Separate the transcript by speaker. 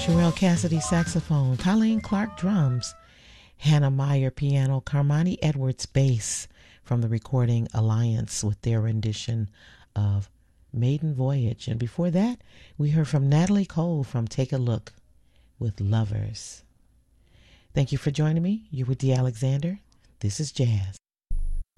Speaker 1: Sherelle Cassidy saxophone, Colleen Clark drums, Hannah Meyer piano, Carmani Edwards bass from the recording Alliance with their rendition of Maiden Voyage. And before that, we heard from Natalie Cole from Take a Look with Lovers. Thank you for joining me. You're with Dee Alexander. This is Jazz.